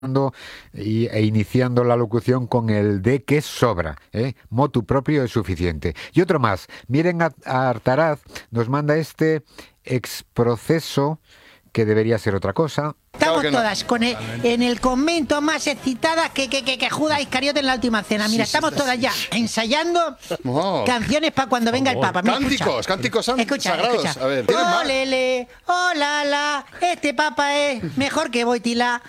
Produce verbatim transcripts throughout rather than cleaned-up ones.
Y, e iniciando la locución con el de que sobra, ¿eh? Motu propio es suficiente. Y otro más, miren a, a Artaraz, nos manda este exproceso que debería ser otra cosa. Estamos claro todas no. con el, en el convento más excitadas que, que, que, que Judas Iscariote en la última cena. Mira, sí, estamos sí, todas ya ensayando oh. canciones para cuando venga oh. el Papa. Mira, cánticos, escucha. cánticos san, escucha, sagrados. Escucha. A ver, oh, lele, oh, la, la, este Papa es mejor que Boitila.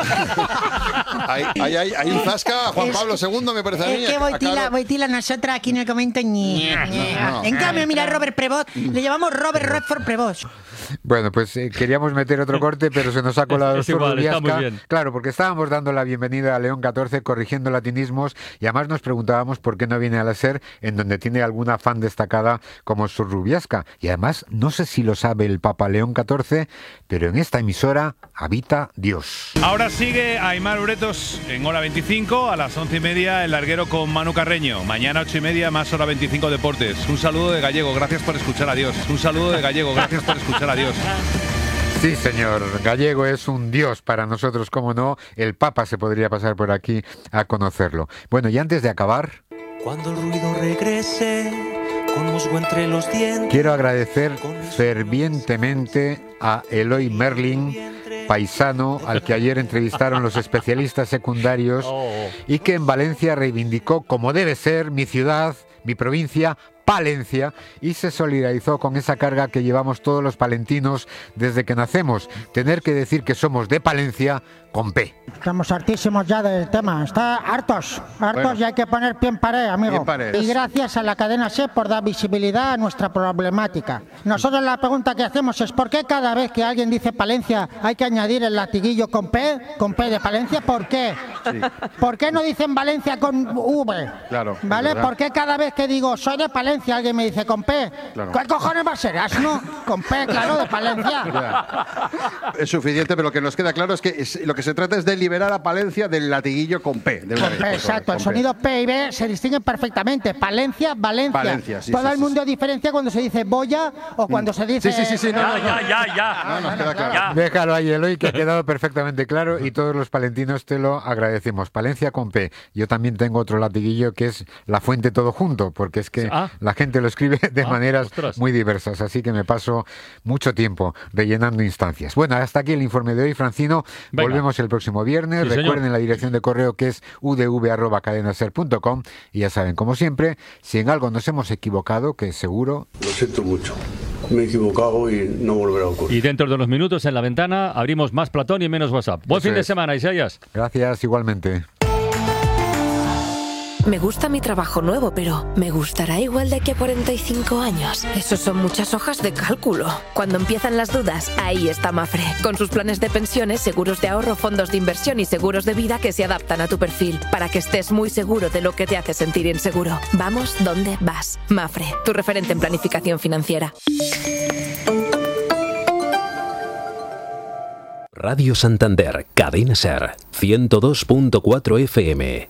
hay, hay, hay, hay un zasca a Juan es, Pablo segundo, me parece a mí. Es que Boitila, Boitila, nosotras aquí en el convento, ni, no, no. En cambio, mira, Robert Prevost, le llamamos Robert Redford Prevost. Bueno, pues eh, queríamos meter otro corte, pero se nos ha colado el Rubiasca. Claro, porque estábamos dando la bienvenida a León catorce, corrigiendo latinismos, y además nos preguntábamos por qué no viene a la SER, en donde tiene alguna fan destacada como su Rubiasca. Y además, no sé si lo sabe el Papa León catorce, pero en esta emisora habita Dios. Ahora sigue Aimar Uretos en hora veinticinco, a las once y media el larguero con Manu Carreño. Mañana ocho y media más hora veinticinco deportes. Un saludo de Gallego, gracias por escuchar a Dios. Un saludo de Gallego, gracias por escuchar a Dios. Sí, señor. Gallego es un dios para nosotros, como no. El Papa se podría pasar por aquí a conocerlo. Bueno, y antes de acabar, cuando el ruido regrese, con musgo entre los dientes, quiero agradecer fervientemente a Eloy Merlin, paisano al que ayer entrevistaron los especialistas secundarios y que en Valencia reivindicó, como debe ser, mi ciudad, mi provincia, Palencia, y se solidarizó con esa carga que llevamos todos los palentinos desde que nacemos, tener que decir que somos de Palencia con P. Estamos hartísimos ya del tema, está hartos, hartos bueno. Y hay que poner pie en pared, amigo. Pared. Y gracias a la cadena SER por dar visibilidad a nuestra problemática. Nosotros la pregunta que hacemos es ¿por qué cada vez que alguien dice Palencia hay que añadir el latiguillo con P, con P de Palencia? ¿Por qué? Sí. ¿Por qué no dicen Valencia con V? Claro. ¿Vale? ¿Por qué cada vez que digo soy de Palencia alguien me dice con P? Claro. ¿Qué cojones va a ser? ¿Asno? Con P, claro, de Palencia. Ya. Es suficiente, pero lo que nos queda claro es que es, lo que se trata es de liberar a Palencia del latiguillo con P. De con P, vez, exacto. Con el sonido P. P y B se distinguen perfectamente. Palencia, Valencia. Valencia sí, Todo sí, el mundo sí. diferencia cuando se dice boya o cuando se dice... Sí, sí, sí. sí no, ya, no, ya, no. ya, ya. No, nos queda claro. Ya. Déjalo ahí, Eloy, que ha quedado perfectamente claro y todos los palentinos te lo agradecemos. Palencia con P. Yo también tengo otro latiguillo que es La Fuente todo junto, porque es que ah. la gente lo escribe de ah, maneras ostras. muy diversas, así que me paso mucho tiempo rellenando instancias. Bueno, hasta aquí el informe de hoy, Francino. Venga. Volvemos el próximo viernes. Sí, Recuerden señor. la dirección de correo que es u d v arroba cadena ser punto com y ya saben, como siempre, si en algo nos hemos equivocado, que seguro... Lo siento mucho. Me he equivocado y no volverá a ocurrir. Y dentro de unos minutos en la ventana abrimos más Platón y menos WhatsApp. Buen Eso fin es. de semana, Isaías. Gracias, igualmente. Me gusta mi trabajo nuevo, pero ¿me gustará igual de aquí a cuarenta y cinco años? Esos son muchas hojas de cálculo. Cuando empiezan las dudas, ahí está Mafre. Con sus planes de pensiones, seguros de ahorro, fondos de inversión y seguros de vida que se adaptan a tu perfil, para que estés muy seguro de lo que te hace sentir inseguro. Vamos donde vas. Mafre, tu referente en planificación financiera. Radio Santander, Cadena Ser, ciento dos punto cuatro F M.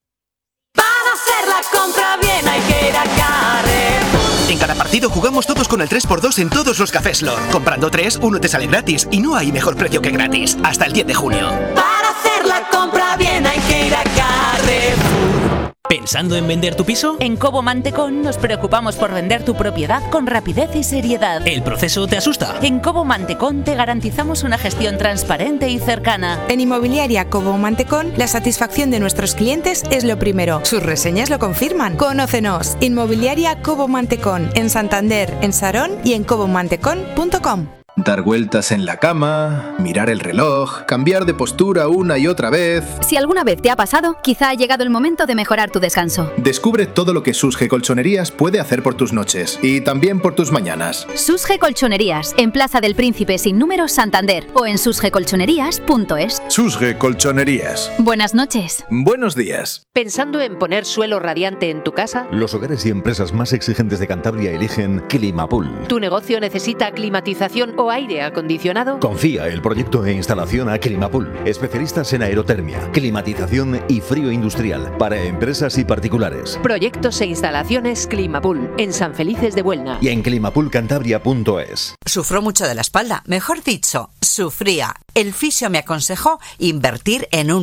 En cada partido jugamos todos con el tres por dos en todos los cafés Lor. Comprando tres, uno te sale gratis y no hay mejor precio que gratis. Hasta el diez de junio. Para hacer la compra bien hay que ir a Carrefour. ¿Pensando en vender tu piso? En Cobo Mantecón nos preocupamos por vender tu propiedad con rapidez y seriedad. ¿El proceso te asusta? En Cobo Mantecón te garantizamos una gestión transparente y cercana. En Inmobiliaria Cobo Mantecón, la satisfacción de nuestros clientes es lo primero. Sus reseñas lo confirman. Conócenos. Inmobiliaria Cobo Mantecón, en Santander, en Sarón y en cobo mantecón punto com. Dar vueltas en la cama, mirar el reloj, cambiar de postura una y otra vez... Si alguna vez te ha pasado, quizá ha llegado el momento de mejorar tu descanso. Descubre todo lo que Susge Colchonerías puede hacer por tus noches y también por tus mañanas. Susge Colchonerías, en Plaza del Príncipe sin número, Santander, o en susge colchonerías punto es. Susge Colchonerías. Buenas noches. Buenos días. ¿Pensando en poner suelo radiante en tu casa? Los hogares y empresas más exigentes de Cantabria eligen Climapool. ¿Tu negocio necesita climatización o o aire acondicionado? Confía el proyecto de instalación a Climapool. Especialistas en aerotermia, climatización y frío industrial para empresas y particulares. Proyectos e instalaciones Climapool en San Felices de Buelna. Y en climapool cantabria punto es. Sufro mucho de la espalda, mejor dicho, sufría. El fisio me aconsejó invertir en un